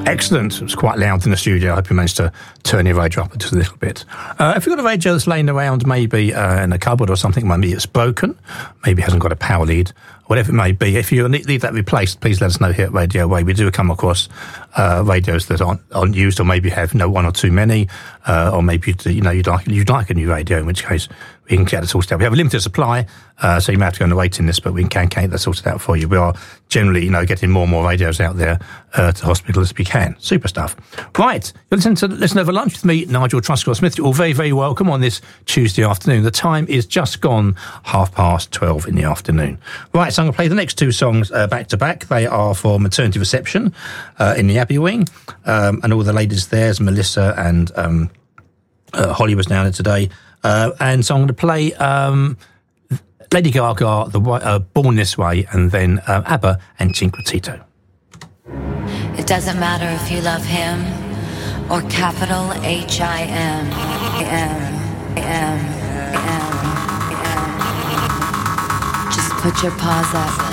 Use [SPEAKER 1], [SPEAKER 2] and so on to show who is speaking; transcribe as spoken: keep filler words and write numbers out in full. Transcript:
[SPEAKER 1] Excellent. It was quite loud in the studio. I hope you managed to turn your radio up just a little bit. Uh, if you've got a radio that's laying around maybe uh, in a cupboard or something, maybe it's broken, maybe it hasn't got a power lead, whatever it may be, if you need that replaced, please let us know here at Radio Way. We do come across uh, radios that aren't, aren't used, or maybe have you know, one or too many, uh, or maybe you know you'd like, you'd like a new radio, in which case we can get it sorted out. We have a limited supply, uh, so you may have to go on the waiting list, but we can get that sorted out for you. We are generally, you know, getting more and more radios out there uh, to hospitals as we can. Super stuff. Right, you're listening to Listen Over Lunch with me, Nigel Truscott-Smith. You're all very, very welcome on this Tuesday afternoon. The time is just gone half past twelve in the afternoon. Right, so I'm going to play the next two songs uh, back to back. They are for Maternity Reception uh, in the Abbey Wing, um, and all the ladies there's Melissa and um, uh, Holly was down there today. Uh, and so I'm going to play um, Lady Gaga, the uh, Born This Way, and then uh, ABBA and Cinquecito.
[SPEAKER 2] It doesn't matter if you love him or capital H I M, M, M, M, M. Just put your paws up